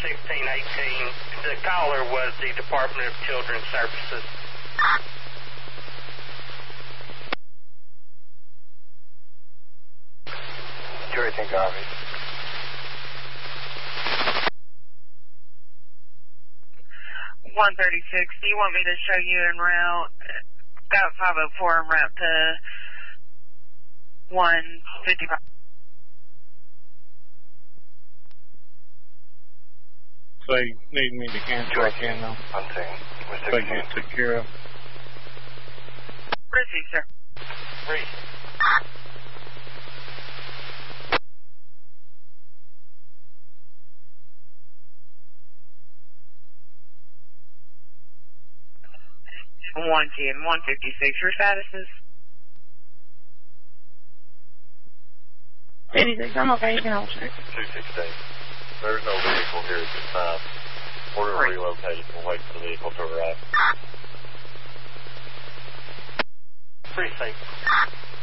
1618. The caller was the Department of Children's Services. Jury can copy. 136. Do you want me to show you en route? Got 504 en route to 155. So you need me to cancel I can now. So you get took care of. Receive, sir. Read. One 156. Your status is? 56. I'm okay. You can hold check. 216. There's no vehicle here at this time. Order relocated. We'll wait for the vehicle to arrive. Pretty safe.